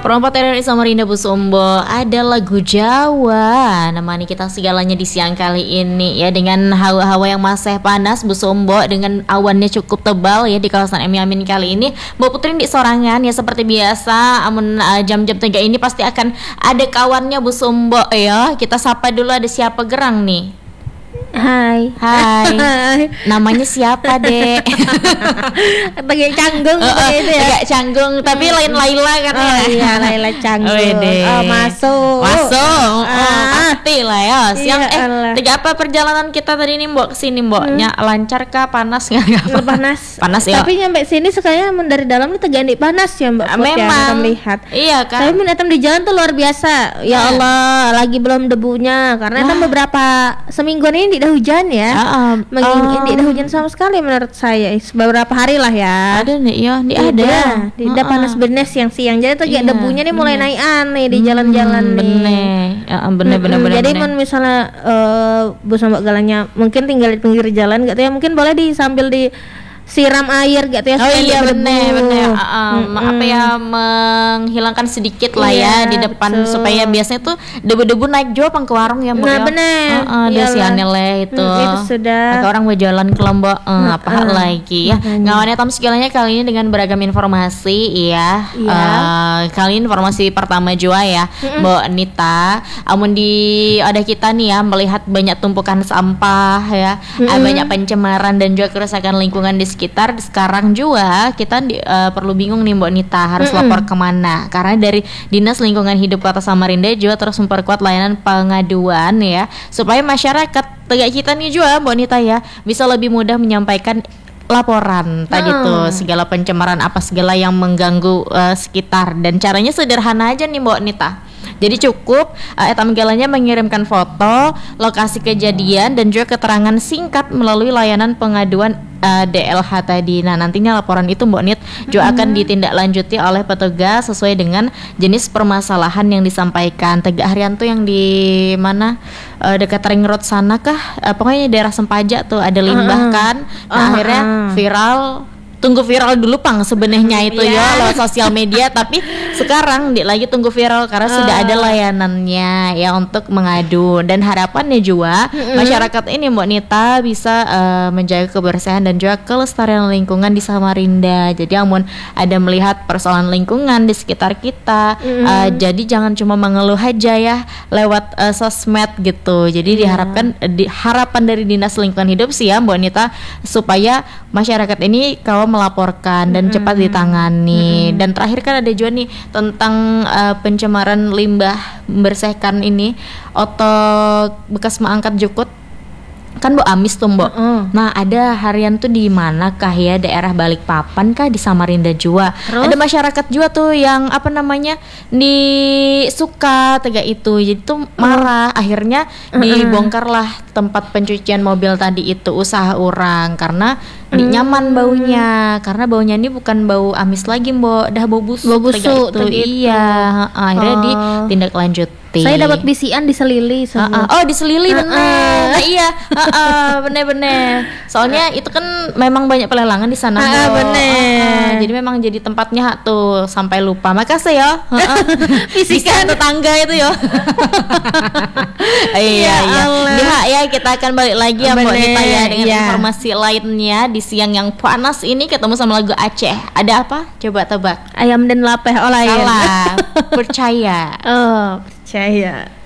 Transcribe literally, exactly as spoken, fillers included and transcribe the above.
Perompak T R I Samarinda Busumbo ada lagu Jawa nemani kita segalanya di siang kali ini ya, dengan hawa-hawa yang masih panas Busumbo, dengan awannya cukup tebal ya di kawasan Emi Amin kali ini. Mbak Putri di sorangan ya seperti biasa, amun uh, jam-jam tiga ini pasti akan ada kawannya Busumbo ya. Kita sapa dulu, ada siapa gerang nih? Hai. Hai. Hai. Namanya siapa, Dek? Pakai canggung uh, uh, gitu ya. Agak canggung, tapi lain Laila kan ya. Oh iya, Laila canggung. Oh, oh, masuk. Masuk. Oh, ah. pasti lah ya. Siang Iya, eh Allah. tiga apa perjalanan kita tadi nih, Mbok, kesini, Mbok? Hmm. Nya lancar kah, panas enggak? Panas. Panas ya. Tapi nyampe sini sekalian dari dalam tuh tegani panas ya, Mbak Put, Memang. ya, lihat. Iya kan. Tapi menetam di jalan tuh luar biasa. Ya Nah. Allah, lagi belum debunya karena Nah. kan beberapa semingguan ini tidak hujan ya. Uh, Mengingat tidak hujan sama sekali menurut saya. Beberapa hari lah ya. Ada nih, ya, di Tidak, ada. tidak Uh-uh. panas bener siang-siang. Jadi tuh kayak Iya, debunya nih mulai bener. naik nih di jalan-jalan Hmm, nih. Bener. Ya, bener bener Mm-mm. bener. Jadi bener. mun misalnya uh, bus sama galanya mungkin tinggal di pinggir jalan gitu ya, mungkin boleh di sambil di siram air gitu ya. Oh supaya iya, dia bener berdebu. bener. Uh, um, Mm-mm. apa ya, menghilangkan sedikit lah Iya, ya di depan, betul. supaya biasanya tuh debu-debu naik jauh pang ke warung ya, Mbok. Nah ya. bener. Uh, uh, Iyalah. si Anele itu. Hmm, itu sudah. Atau orang berjalan ke Lombok, uh, Nah, apa hal uh, lagi ya. makanya. Ngawannya tam segalanya kali ini dengan beragam informasi ya. Iya. Uh, kali ini informasi pertama jua ya, Mm-mm. Mbok Nita. Amun di ada kita nih ya melihat banyak tumpukan sampah ya, uh, Mm-mm. banyak pencemaran dan juga kerusakan lingkungan di sekitar. Sekarang juga kita di, uh, perlu bingung nih, Mbok Nita, harus Mm-mm. lapor kemana? Karena dari Dinas Lingkungan Hidup Kota Samarinda juga terus memperkuat layanan pengaduan ya, supaya masyarakat tegak kita nih juga, Mbok Nita ya, bisa lebih mudah menyampaikan laporan tadi Hmm. tuh segala pencemaran apa segala yang mengganggu uh, sekitar. Dan caranya sederhana aja nih, Mbok Nita. Jadi cukup uh, etam galanya mengirimkan foto lokasi kejadian dan juga keterangan singkat melalui layanan pengaduan uh, D L H tadi. Nah, nantinya laporan itu, Mbok Nit, juga akan ditindaklanjuti oleh petugas sesuai dengan jenis permasalahan yang disampaikan. Tegak Haryanto yang di mana, uh, dekat Ring Road sana kah? Uh, pokoknya daerah Sempaja tuh ada limbah Uh-uh. kan. Nah, Uh-uh. akhirnya viral. Tunggu viral dulu pang sebenarnya itu ya Iya. lewat sosial media, tapi sekarang di lagi tunggu viral karena Uh. sudah ada layanannya ya untuk mengadu. Dan harapannya juga Mm-mm. masyarakat ini, Mbok Nita, bisa uh, menjaga kebersihan dan juga kelestarian lingkungan di Samarinda. Jadi amun ada melihat persoalan lingkungan di sekitar kita, Mm-mm. uh, jadi jangan cuma mengeluh aja ya lewat uh, sosmed gitu. Jadi Iya. diharapkan di, harapan dari Dinas Lingkungan Hidup sih ya, Mbok Nita, supaya masyarakat ini kalau melaporkan dan Mm-mm. cepat ditangani. Mm-mm. Dan terakhir kan ada juga nih tentang uh, pencemaran limbah membersihkan ini oto bekas mengangkat jukut kan, Mbok, amis tuh, Mbok. Mm-mm. Nah, ada harian tuh di mana kah ya, daerah Balikpapan kah, di Samarinda juga. Terus? Ada masyarakat juga tuh yang apa namanya di suka tega itu, jadi tuh marah. Akhirnya dibongkarlah tempat pencucian mobil tadi itu, usaha orang, karena di nyaman baunya, karena baunya ini bukan bau amis lagi, Mbok, dah bau busuk, Bau busuk tega itu. tadi itu. Iya, akhirnya Oh. ditindaklanjuti. Saya dapat bisian diselili Ah, semua. ah. Oh, diselili Ah, bener. ah. Nah, iya, ah, ah, bener-bener. Soalnya itu kan memang banyak pelelangan di sana. Ah, ah, Mbok. bener. Ah, ah. Jadi memang jadi tempatnya tuh sampai lupa. Makasih ya. Ah, ah. Bisikan. Bisikan tetangga itu ya. Iya, Ya iya. Allah. Di Hak ya, kita akan balik lagi ya, Mbak Bener, Nita ya, dengan iya. informasi lainnya di siang yang panas ini, ketemu sama lagu Aceh. Ada apa? Coba tebak. Ayam dan lapeh olayan. Salah. Percaya. Oh, percaya.